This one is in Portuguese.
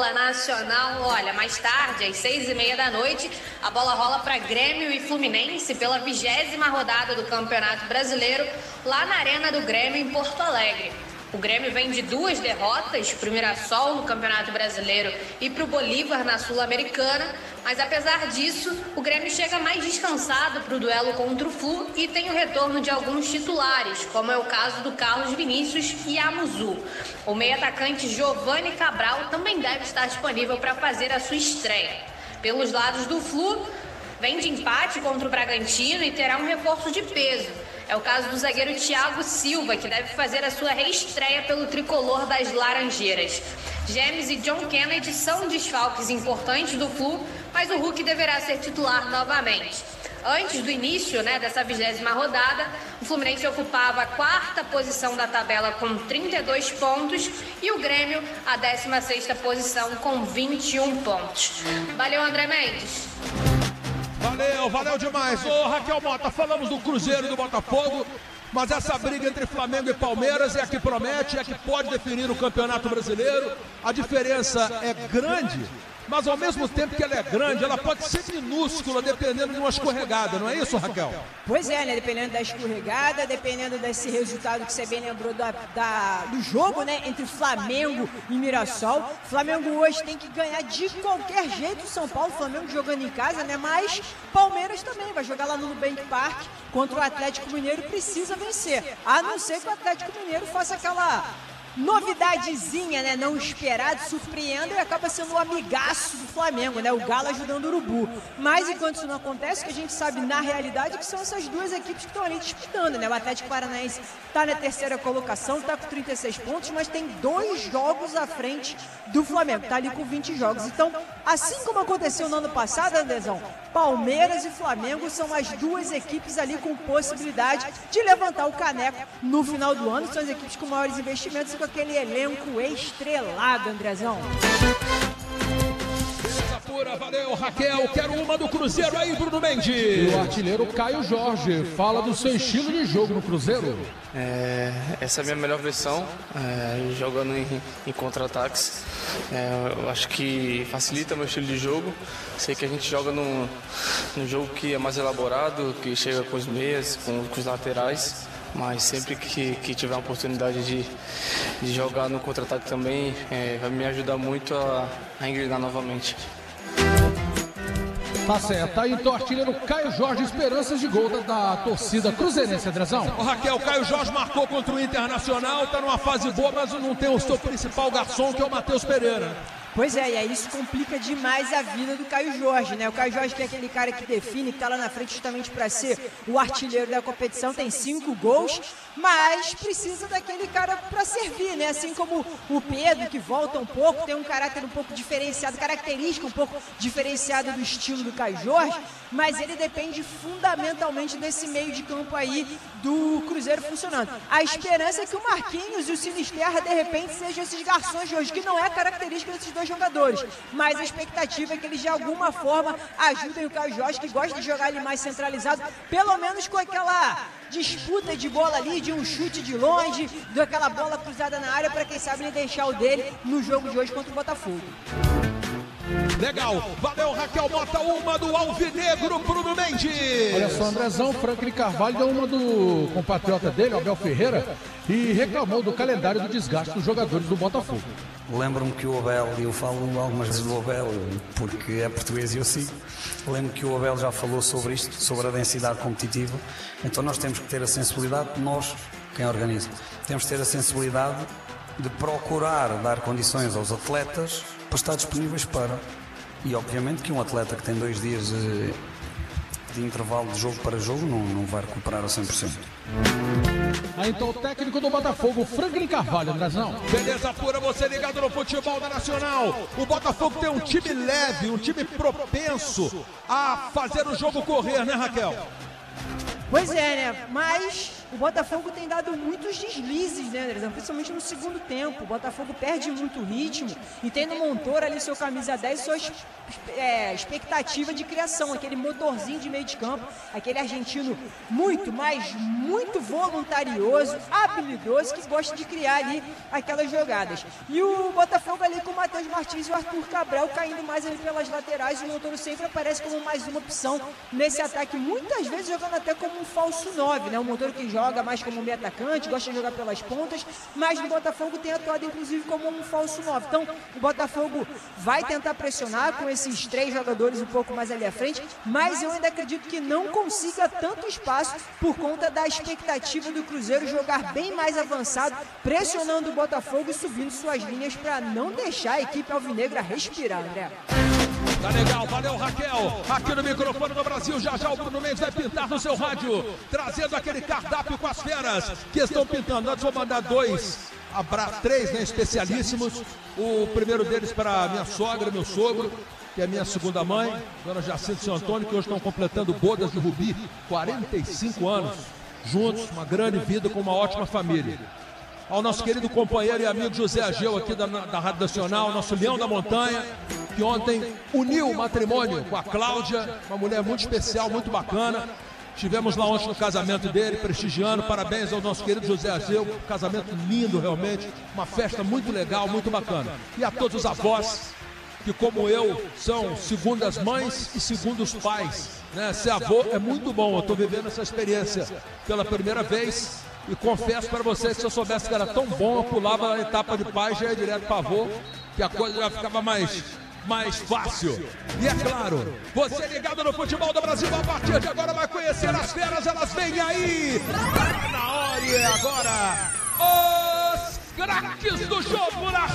bola nacional. Olha, mais tarde, às 6h30 da noite, a bola rola para Grêmio e Fluminense pela 20ª rodada do Campeonato Brasileiro, lá na Arena do Grêmio, em Porto Alegre. O Grêmio vem de 2 derrotas para o Mirassol no Campeonato Brasileiro e para o Bolívar na Sul-Americana, mas apesar disso, o Grêmio chega mais descansado para o duelo contra o Flu e tem o retorno de alguns titulares, como é o caso do Carlos Vinícius e Amuzu. O meio-atacante Giovani Cabral também deve estar disponível para fazer a sua estreia. Pelos lados do Flu, vem de empate contra o Bragantino e terá um reforço de peso. É o caso do zagueiro Thiago Silva, que deve fazer a sua reestreia pelo tricolor das Laranjeiras. James e John Kennedy são desfalques importantes do Flu, mas o Hulk deverá ser titular novamente. Antes do início dessa 20ª rodada, o Fluminense ocupava a 4ª posição da tabela com 32 pontos e o Grêmio a 16ª posição com 21 pontos. Valeu, André Mendes. Valeu demais. Ô, Raquel Mota, falamos do Cruzeiro e do Botafogo, mas essa briga entre Flamengo e Palmeiras é a que promete, é a que pode definir o Campeonato Brasileiro. A diferença é grande, mas ao mesmo tempo que ela é grande, ela pode ser minúscula, dependendo de uma escorregada, não é isso, Raquel? Pois é, dependendo da escorregada, dependendo desse resultado que você bem lembrou do jogo, entre Flamengo e Mirassol. Flamengo hoje tem que ganhar de qualquer jeito o São Paulo, Flamengo jogando em casa, mas Palmeiras também vai jogar lá no Nubank Park contra o Atlético Mineiro e precisa vencer, a não ser que o Atlético Mineiro faça aquela novidadezinha, não esperado, surpreenda e acaba sendo um amigaço do Flamengo, o Galo ajudando o Urubu. Mas enquanto isso não acontece, o que a gente sabe na realidade é que são essas duas equipes que estão ali disputando, O Atlético Paranaense está na 3ª colocação, está com 36 pontos, mas tem 2 jogos à frente do Flamengo, está ali com 20 jogos. Então, assim como aconteceu no ano passado, Andrezão, Palmeiras e Flamengo são as duas equipes ali com possibilidade de levantar o caneco no final do ano. São as equipes com maiores investimentos e com aquele elenco estrelado, Andrezão. Valeu, Raquel. Quero uma do Cruzeiro aí, Bruno Mendes. E o artilheiro Caio Jorge fala do seu estilo de jogo no Cruzeiro. Essa é a minha melhor versão, jogando em contra-ataques. Eu acho que facilita meu estilo de jogo. Sei que a gente joga num jogo que é mais elaborado, que chega com os meias, com os laterais. Mas sempre que tiver a oportunidade de jogar no contra-ataque também, vai me ajudar muito a engrenar novamente. Tá certo, aí então o artilheiro Caio Jorge, esperanças de gol da torcida cruzeirense, Andrezão. Raquel, Caio Jorge marcou contra o Internacional, tá numa fase boa, mas não tem o seu principal garçom, que é o Matheus Pereira. Pois é, e aí isso complica demais a vida do Caio Jorge, O Caio Jorge, que é aquele cara que define, que tá lá na frente justamente para ser o artilheiro da competição, tem 5 gols, mas precisa daquele cara para servir, Assim como o Pedro, que volta um pouco, tem um caráter um pouco diferenciado, característica um pouco diferenciada do estilo do Caio Jorge, mas ele depende fundamentalmente desse meio de campo aí do Cruzeiro funcionando. A esperança é que o Marquinhos e o Sinisterra, de repente, sejam esses garçons de hoje, que não é característica desses dois jogadores, mas a expectativa é que eles de alguma forma ajudem o Caio Jorge, que gosta de jogar ele mais centralizado, pelo menos com aquela disputa de bola ali, de um chute de longe, daquela bola cruzada na área, para quem sabe ele deixar o dele no jogo de hoje contra o Botafogo. Legal, valeu, Raquel Mota, uma do Alvinegro, Bruno Mendes. Olha só, Andrezão, Franklin Carvalho deu uma do compatriota dele, Abel Ferreira, e reclamou do calendário do desgaste dos jogadores do Botafogo. Lembro-me que o Abel, e eu falo algumas vezes do Abel, porque é português e eu sigo, lembro que o Abel já falou sobre isto, sobre a densidade competitiva, então nós temos que ter a sensibilidade, nós, quem organiza, temos que ter a sensibilidade de procurar dar condições aos atletas para estar disponíveis para. E obviamente que um atleta que tem 2 dias de intervalo de jogo para jogo não vai recuperar a 100%. Aí então o técnico do Botafogo, Franklin Carvalho, Andrezão. Beleza pura, você ligado no futebol da Nacional. O Botafogo tem um time leve, um time propenso a fazer o jogo correr, Raquel? Pois é, mas o Botafogo tem dado muitos deslizes, né, Andrezão? Principalmente no segundo tempo. O Botafogo perde muito ritmo e tem no Montoro ali seu camisa 10 sua expectativa de criação, aquele motorzinho de meio de campo, aquele argentino muito, mas muito voluntarioso, habilidoso, que gosta de criar ali aquelas jogadas. E o Botafogo ali com o Matheus Martins e o Arthur Cabral caindo mais ali pelas laterais, o Montoro sempre aparece como mais uma opção nesse ataque, muitas vezes jogando até como um falso 9, né? O Montoro que joga mais como um meio atacante, gosta de jogar pelas pontas, mas no Botafogo tem atuado inclusive como um falso 9. Então o Botafogo vai tentar pressionar com esses 3 jogadores um pouco mais ali à frente, mas eu ainda acredito que não consiga tanto espaço por conta da expectativa do Cruzeiro jogar bem mais avançado, pressionando o Botafogo e subindo suas linhas para não deixar a equipe alvinegra respirar, André. Tá legal, valeu Raquel, aqui no microfone do Brasil, já o Bruno Mendes vai pintar no seu rádio, trazendo aquele cardápio com as feras que estão pintando. Nós vamos mandar 3, né, especialíssimos, o primeiro deles para minha sogra, meu sogro, que é minha segunda mãe, dona Jacinto Seu Antônio, que hoje estão completando bodas de Rubi, 45 anos juntos, uma grande vida com uma ótima família. Ao nosso querido companheiro e amigo José Ageu aqui da Rádio Nacional, nosso Leão da Montanha, que ontem uniu o matrimônio com a Cláudia, uma mulher muito especial, muito bacana. Estivemos lá ontem no casamento dele, prestigiando, parabéns ao nosso querido José Ageu, casamento lindo realmente, uma festa muito legal, muito bacana. E a todos os avós, que como eu, são segundas mães e segundos pais, né? Ser avô é muito bom, eu estou vivendo essa experiência pela primeira vez. E confesso para vocês que se eu soubesse que era tão bom, eu pulava a etapa de pai e já ia direto para avô, que a coisa já ficava mais fácil. E é claro, você ligado no futebol do Brasil, a partir de agora vai conhecer as feras, elas vêm aí. Tá na hora e é agora os craques do jogo na